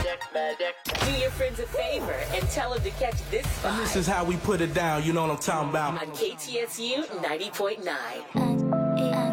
Do your friends a favor and tell them to catch this spot. And this is how we put it down, you know what I'm talking about. On KTSU 90.9.